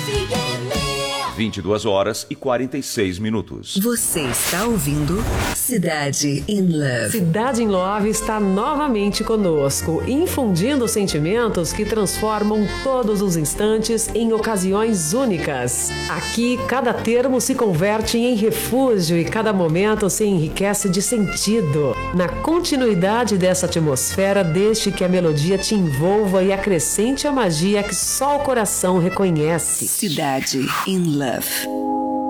22 horas e 46 minutos. Você está ouvindo Cidade in Love. Cidade in Love está novamente conosco, infundindo sentimentos que transformam todos os instantes em ocasiões únicas. Aqui, cada termo se converte em refúgio e cada momento se enriquece de sentido. Na continuidade dessa atmosfera, deixe que a melodia te envolva e acrescente a magia que só o coração reconhece. Cidade in Love.